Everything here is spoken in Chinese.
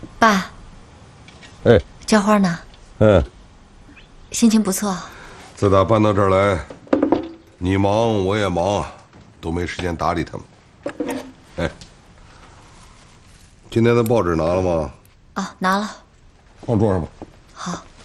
爸。 哎， 浇花呢？ 嗯， 心情不错。 自打搬到这儿来，你忙我也忙，都没时间搭理他们。哎，今天的报纸拿了吗？ 啊，拿了。 放桌上吧。 好。